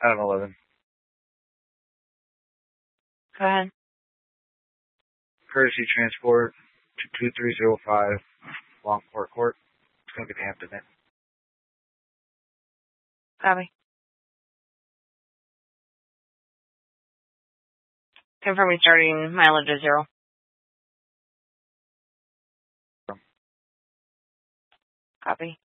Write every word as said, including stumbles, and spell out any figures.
Adam eleven. Go ahead. Courtesy transport to two three zero five Longport Court. It's going to be the Hampton Inn. Copy. Confirming starting mileage is zero. Copy.